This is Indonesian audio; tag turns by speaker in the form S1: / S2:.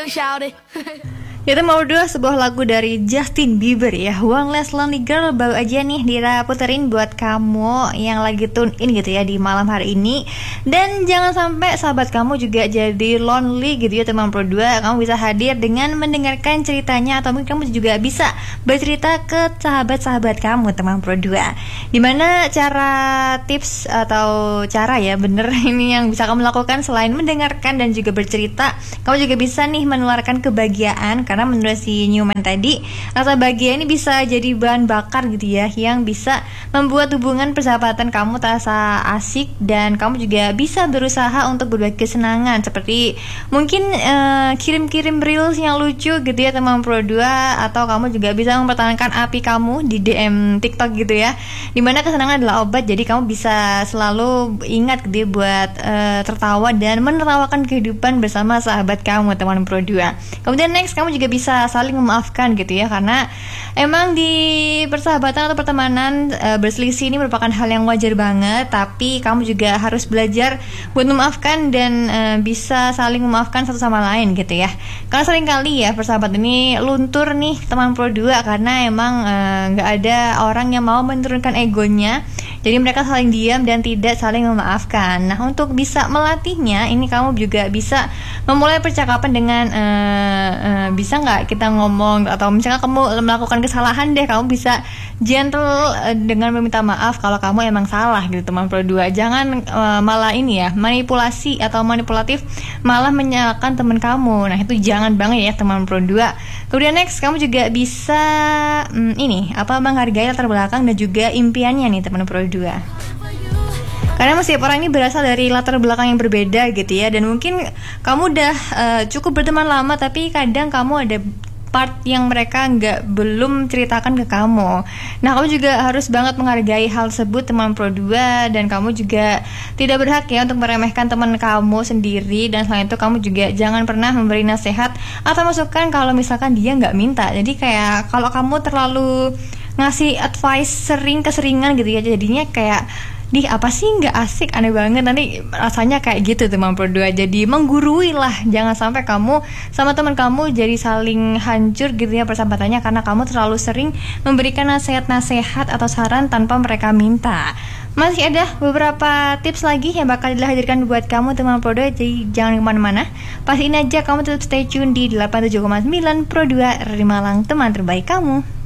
S1: shout it.
S2: Itu nomor 2 sebuah lagu dari Justin Bieber ya, One Less Lonely Girl. Baru aja nih Dira puterin buat kamu yang lagi tune in gitu ya di malam hari ini. Dan jangan sampai sahabat kamu juga jadi lonely gitu ya teman Pro 2. Kamu bisa hadir dengan mendengarkan ceritanya, atau mungkin kamu juga bisa bercerita ke sahabat-sahabat kamu teman Pro 2. Dimana cara tips atau cara ya bener ini yang bisa kamu lakukan selain mendengarkan dan juga bercerita, kamu juga bisa nih menularkan kebahagiaan. Karena menurut si Newman tadi, rasa bahagia ini bisa jadi bahan bakar gitu ya, yang bisa membuat hubungan persahabatan kamu terasa asik, dan kamu juga bisa berusaha untuk berbagi kesenangan, seperti mungkin kirim-kirim reels yang lucu gitu ya teman Pro 2, atau kamu juga bisa mempertahankan api kamu di DM TikTok gitu ya, dimana kesenangan adalah obat. Jadi kamu bisa selalu ingat gitu ya, buat tertawa dan menertawakan kehidupan bersama sahabat kamu teman Pro 2. Kemudian next, kamu juga bisa saling memaafkan gitu ya, karena emang di persahabatan atau pertemanan berselisih ini merupakan hal yang wajar banget, tapi kamu juga harus belajar buat memaafkan dan bisa saling memaafkan satu sama lain gitu ya. Karena seringkali ya persahabatan ini luntur nih teman Pro 2, karena emang gak ada orang yang mau menurunkan egonya. Jadi mereka saling diam dan tidak saling memaafkan. Nah, untuk bisa melatihnya, ini kamu juga bisa memulai percakapan dengan bisa nggak kita ngomong, atau misalnya kamu melakukan kesalahan deh, kamu bisa gentle dengan meminta maaf kalau kamu emang salah gitu teman Pro 2. Jangan malah ini ya, manipulasi atau manipulatif, malah menyalahkan teman kamu. Nah, itu jangan banget ya teman Pro 2. Kemudian next, kamu juga bisa menghargai latar belakang dan juga impiannya nih teman Pro 2. Karena setiap orang ini berasal dari latar belakang yang berbeda gitu ya, dan mungkin kamu udah cukup berteman lama, tapi kadang kamu ada part yang mereka belum ceritakan ke kamu. Nah, kamu juga harus banget menghargai hal tersebut teman Pro 2, dan kamu juga tidak berhak ya untuk meremehkan teman kamu sendiri. Dan selain itu, kamu juga jangan pernah memberi nasihat atau masukan kalau misalkan dia nggak minta. Jadi kayak kalau kamu terlalu ngasih advice keseringan gitu ya, jadinya kayak apa sih, nggak asik, aneh banget, nanti rasanya kayak gitu teman Pro 2. Jadi menggurui lah, jangan sampai kamu sama teman kamu jadi saling hancur gitu ya persahabatannya, karena kamu terlalu sering memberikan nasihat-nasihat atau saran tanpa mereka minta. Masih ada beberapa tips lagi yang bakal dihadirkan buat kamu teman Pro 2, jadi jangan kemana-mana. Pastiin aja kamu tetap stay tune di 87,9 Pro 2 dari Malang, teman terbaik kamu.